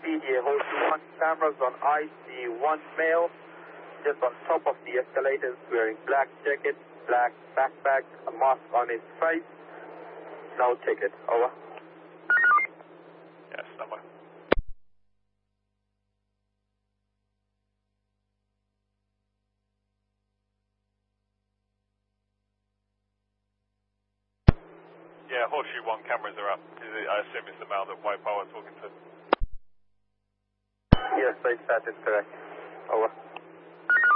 PDA Horseshoe 1 cameras on IC1 male, just on top of the escalators, wearing black jacket, black backpack, a mask on his face. No ticket. Over. Yes, number. Yeah, Horseshoe 1 cameras are up. I assume it's the male that White Power was talking to. Yes, that is correct. Over.